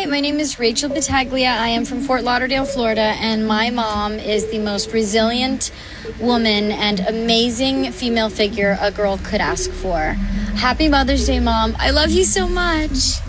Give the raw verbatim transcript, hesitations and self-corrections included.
Hi, my name is Rachel Battaglia. I am from Fort Lauderdale, Florida, and my mom is the most resilient woman and amazing female figure a girl could ask for. Happy Mother's Day, Mom. I love you so much.